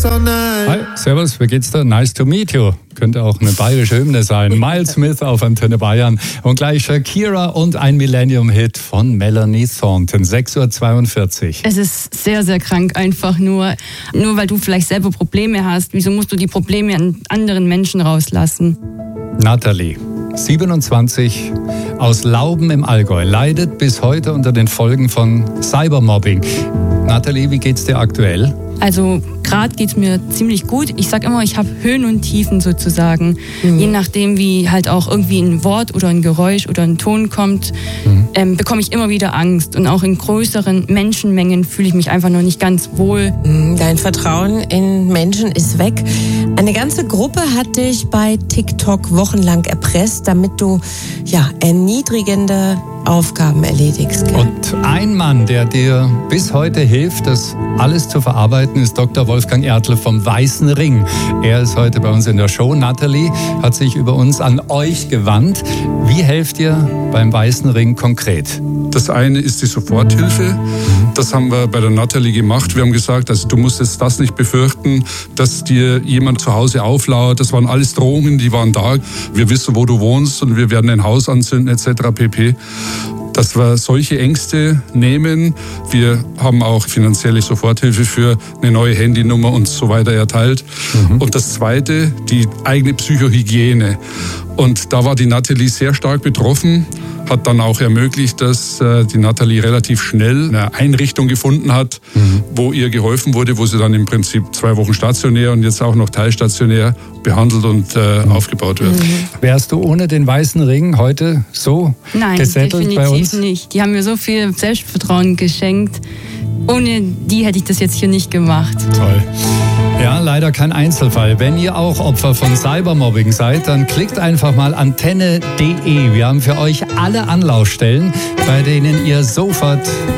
so nice. Hi, servus, wie geht's dir? Nice to meet you. Könnte auch eine bayerische Hymne sein. Miles Smith auf Antenne Bayern. Und gleich Shakira und ein Millennium-Hit von Melanie Thornton. 6:42 Uhr. Es ist sehr, sehr krank einfach nur weil du vielleicht selber Probleme hast. Wieso musst du die Probleme an anderen Menschen rauslassen? Nathalie, 27, aus Lauben im Allgäu, leidet bis heute unter den Folgen von Cybermobbing. Nathalie, wie geht's dir aktuell? Also gerade geht's mir ziemlich gut. Ich sag immer, ich habe Höhen und Tiefen sozusagen. Je nachdem, wie halt auch irgendwie ein Wort oder ein Geräusch oder ein Ton kommt, bekomme ich immer wieder Angst. Und auch in größeren Menschenmengen fühle ich mich einfach noch nicht ganz wohl. Dein Vertrauen in Menschen ist weg. Eine ganze Gruppe hat dich bei TikTok wochenlang erpresst, damit du erniedrigende Aufgaben erledigst. Gell? Und ein Mann, der dir bis heute hilft, das alles zu verarbeiten, ist Dr. Wolfgang Ertl vom Weißen Ring. Er ist heute bei uns in der Show. Nathalie hat sich über uns an euch gewandt. Wie helft ihr beim Weißen Ring konkret? Das eine ist die Soforthilfe. Das haben wir bei der Nathalie gemacht. Wir haben gesagt, also du musst jetzt das nicht befürchten, dass dir jemand zu Hause auflauert. Das waren alles Drohungen, die waren da. Wir wissen, wo du wohnst und wir werden dein Haus anzünden etc. pp. Dass wir solche Ängste nehmen. Wir haben auch finanzielle Soforthilfe für eine neue Handynummer und so weiter erteilt. Und das Zweite, die eigene Psychohygiene. Und da war die Nathalie sehr stark betroffen, hat dann auch ermöglicht, dass die Nathalie relativ schnell eine Einrichtung gefunden hat, wo ihr geholfen wurde, wo sie dann im Prinzip 2 Wochen stationär und jetzt auch noch teilstationär behandelt und aufgebaut wird. Wärst du ohne den Weißen Ring heute so gesettelt bei uns? Nein, definitiv nicht. Die haben mir so viel Selbstvertrauen geschenkt. Ohne die hätte ich das jetzt hier nicht gemacht. Toll. Ja, leider kein Einzelfall. Wenn ihr auch Opfer von Cybermobbing seid, dann klickt einfach mal antenne.de. Wir haben für euch alle Anlaufstellen, bei denen ihr sofort